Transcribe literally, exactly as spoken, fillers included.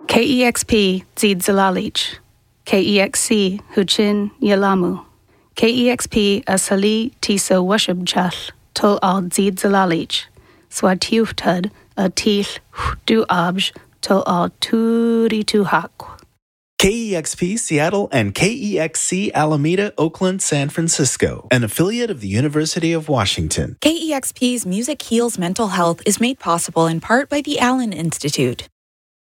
K E X P Zid Zalalich, K E X C Huchin Yalamu, K E X P Asali Tiso Washubchal, Tul Al Zid Zalalich, Swatiuftud a Til Du Abj, Tul Al Turi Tu Hak. K E X P Seattle and K E X C Alameda, Oakland, San Francisco, an affiliate of the University of Washington. K E X P's Music Heals Mental Health is made possible in part by the Allen Institute.